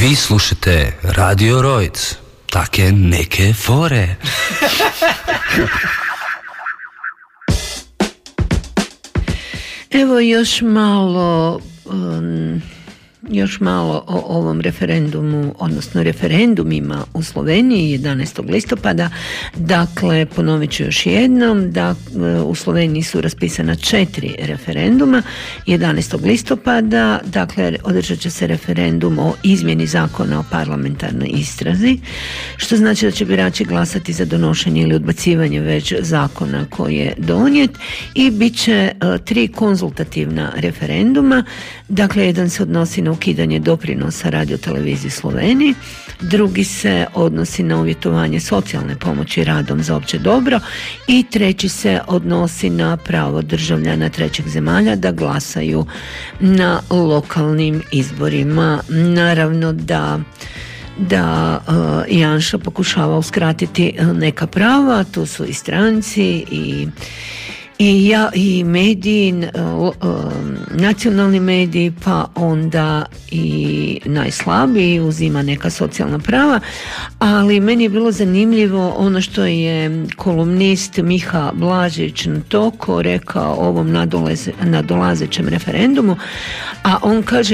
Vi slušate Radio Rojc, take neke fore. Evo još malo o ovom referendumu, odnosno referendumima u Sloveniji 11. listopada. Dakle, ponovit ću još jednom, da u Sloveniji su raspisana 4 referenduma 11. listopada. Dakle, održat će se referendum o izmjeni zakona o parlamentarnoj istrazi, što znači da će birači glasati za donošenje ili odbacivanje već zakona koji je donijet, i bit će 3 konzultativna referenduma. Dakle, jedan se odnosi na ukidanje doprinosa radioteleviziji Sloveniji, drugi se odnosi na uvjetovanje socijalne pomoći radom za opće dobro i treći se odnosi na pravo državljana trećih zemalja da glasaju na lokalnim izborima. Naravno da Janša pokušava uskratiti neka prava, tu su i stranci i mediji, nacionalni mediji, pa onda i najslabiji uzima neka socijalna prava, ali meni je bilo zanimljivo ono što je kolumnist Miha Blažić na Toku rekao o ovom nadolazećem referendumu, a on kaže: